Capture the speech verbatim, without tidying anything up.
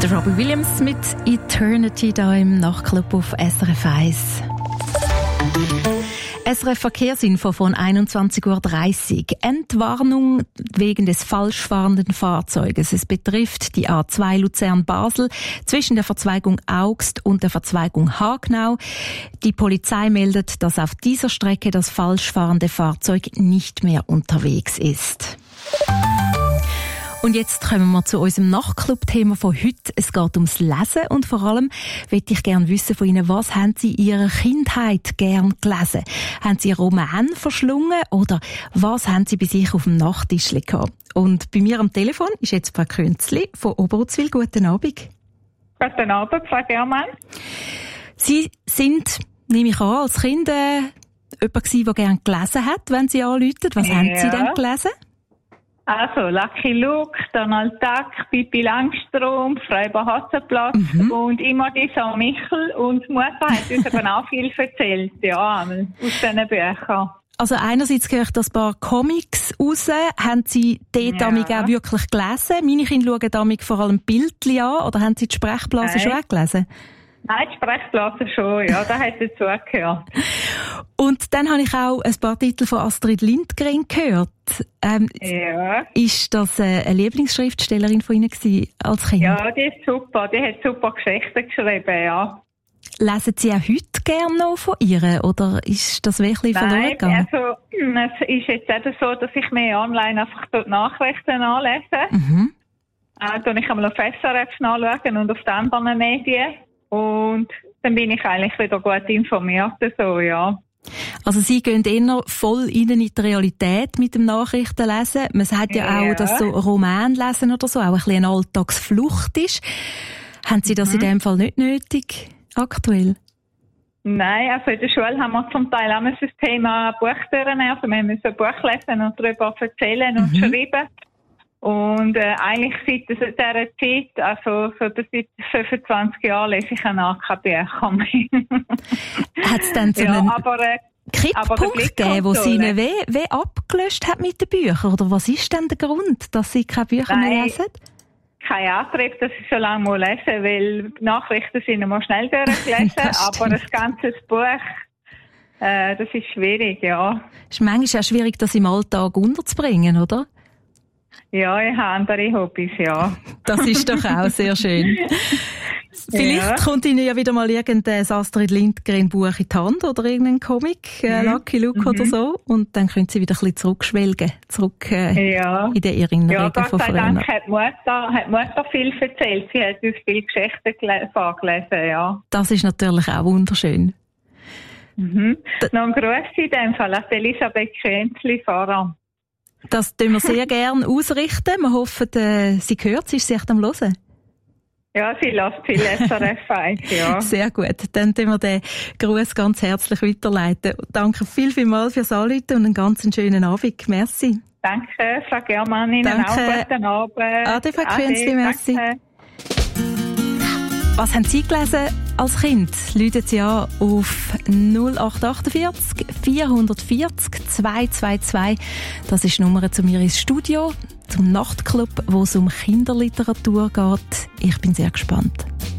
Der Robbie Williams mit Eternity da im Nachtclub auf S R F eins. S R F Verkehrsinfo von einundzwanzig Uhr dreißig. Entwarnung wegen des falsch fahrenden Fahrzeuges. Es betrifft die A zwei Luzern-Basel zwischen der Verzweigung Augst und der Verzweigung Hagnau. Die Polizei meldet, dass auf dieser Strecke das falsch fahrende Fahrzeug nicht mehr unterwegs ist. Und jetzt kommen wir zu unserem Nachtclub-Thema von heute. Es geht ums Lesen und vor allem möchte ich gerne wissen von Ihnen, was haben Sie in Ihrer Kindheit gern gelesen? Haben Sie Roman verschlungen oder was haben Sie bei sich auf dem Nachttisch gehabt? Und bei mir am Telefon ist jetzt Frau Künzli von Oberutzwil. Guten Abend. Guten Abend, Frau Germann. Sie sind, nehme ich an, als Kind äh, jemand gewesen, der gerne gelesen hat, wenn Sie anrufen. Was ja. haben Sie denn gelesen? Also, Lucky Luke, Donald Duck, Pippi Langstrumpf, Freiber Hatzenplatz mhm. und immer die Sam Michel. Und die Mutter hat uns eben auch viel erzählt, ja, aus diesen Büchern. Also einerseits gehört das paar Comics raus. Haben Sie dort ja. auch wirklich gelesen? Meine Kinder schauen damit vor allem Bildchen an. Oder haben Sie die Sprechblase schon auch gelesen? Nein, die Sprechblase schon, ja, da hat sie zugehört. Und dann habe ich auch ein paar Titel von Astrid Lindgren gehört. Ähm, ja. Ist das eine Lieblingsschriftstellerin von Ihnen gewesen als Kind? Ja, die ist super. Die hat super Geschichten geschrieben, ja. Lesen Sie auch heute gerne noch von ihr? Oder ist das wirklich verloren gegangen? Nein, also, es ist jetzt eben so, dass ich mir online einfach dort Nachrichten anlese. Mhm. Äh, dann ich einmal auf S R F nachschauen und auf die anderen Medien. Und dann bin ich eigentlich wieder gut informiert, so, ja. Also Sie gehen eher voll rein in die Realität mit dem Nachrichtenlesen. Man sagt ja, ja auch, dass so Roman lesen oder so auch ein bisschen eine Alltagsflucht ist. Haben Sie das mhm. in dem Fall nicht nötig, aktuell? Nein, also in der Schule haben wir zum Teil auch das Thema Buchtüren. Also wir müssen ein Buch lesen und darüber erzählen und mhm. schreiben. Und äh, eigentlich seit dieser Zeit, also so seit fünfundzwanzig Jahren, lese ich auch keine Bücher mehr. Hat es dann so ja, einen aber, äh, Kipppunkt gegeben, wo Sie ihn weh, weh abgelöscht hat mit den Büchern? Oder was ist denn der Grund, dass Sie keine Bücher Nein, mehr lesen? Kein Antrieb, dass ich so lange mal lesen, weil die Nachrichten sind immer schnell durchgelesen, aber ein ganzes Buch, äh, das ist schwierig, ja. Es ist manchmal auch schwierig, das im Alltag unterzubringen, oder? Ja, ich habe andere Hobbys, ja. Das ist doch auch sehr schön. Vielleicht ja. kommt Ihnen ja wieder mal irgendein Astrid Lindgren Buch in die Hand oder irgendein Comic, äh, mhm. Lucky Luke mhm. oder so. Und dann können Sie wieder ein bisschen zurückschwelgen, zurück äh, ja. in die Erinnerungen ja, Gott von sei früher. Dank hat Mutter, hat Mutter viel erzählt. Sie hat uns viele Geschichten vorgelesen, ja. Das ist natürlich auch wunderschön. Mhm. D- Noch ein Gruß in dem Fall an Elisabeth Kränzli voran. Das tun wir sehr gerne ausrichten. Wir hoffen, äh, sie hört, sie ist sich am Hören. Ja, sie lässt viel S R F eins, ja. Sehr gut. Dann tun wir den Gruß ganz herzlich weiterleiten. Danke viel, viel mal fürs Anrufen und einen ganz schönen Abend. Merci. Danke, Frau Germann. Ihnen Danke. auch guten Abend. Ade, Frau Künzli, merci. Danke. Was haben Sie gelesen als Kind? Rufen Sie an auf null acht achtundvierzig vierhundertvierzig zweihundertzweiundzwanzig. Das ist die Nummer zu mir ins Studio, zum Nachtclub, wo es um Kinderliteratur geht. Ich bin sehr gespannt.